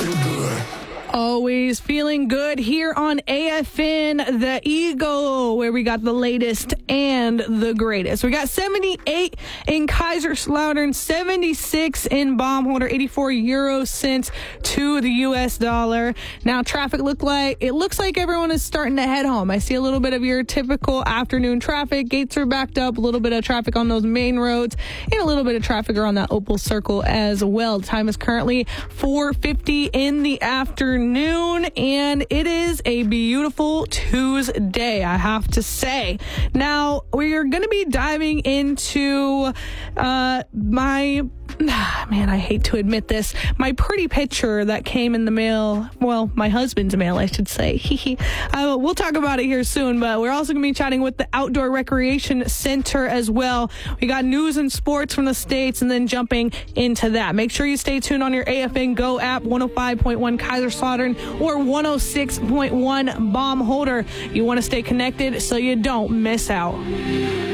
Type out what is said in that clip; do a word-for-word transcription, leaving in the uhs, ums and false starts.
Always feeling good here on A F N, the Eagle, where we got the latest and the greatest. We got seventy-eight in Kaiserslautern, seventy-six in Baumholder, eighty-four euro cents to the U S dollar. Now, traffic look like it looks like everyone is starting to head home. I see a little bit of your typical afternoon traffic. Gates are backed up, a little bit of traffic on those main roads, and a little bit of traffic around that Opal Circle as well. Time is currently four fifty in the afternoon. Noon, and it is a beautiful Tuesday, I have to say. Now, we are going to be diving into uh, my... Man, I hate to admit this. My pretty picture that came in the mail, well, my husband's mail, I should say. uh, we'll talk about it here soon, but we're also going to be chatting with the Outdoor Recreation Center as well. We got news and sports from the States, and then jumping into that. Make sure you stay tuned on your A F N Go app, one oh five point one Kaiserslautern or one oh six point one Baumholder. You want to stay connected so you don't miss out.